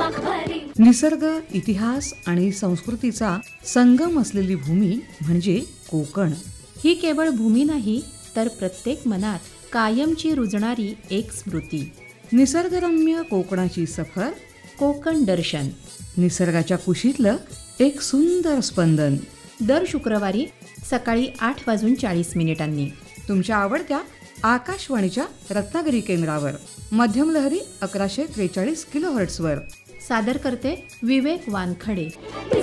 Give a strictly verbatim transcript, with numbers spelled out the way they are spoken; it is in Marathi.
वाघमारी. निसर्ग, इतिहास आणि संस्कृतीचा संगम असलेली भूमी म्हणजे कोकण. ही केवळ भूमी नाही तर प्रत्येक मनात कायमची रुजणारी एक स्मृती. निसर्गरम्य कोकणाची सफर, कोकण दर्शन. निसर्गाच्या कुशीतलं एक सुंदर स्पंदन. दर शुक्रवारी सकाळी आठ वाजून चाळीस मिनिटांनी तुमच्या आवडत्या आकाशवाणीच्या रत्नागिरी केंद्रावर मध्यम लहरी अकराशे त्रेचाळीस किलो हर्ट्सवर. सादर करते विवेक वानखडे.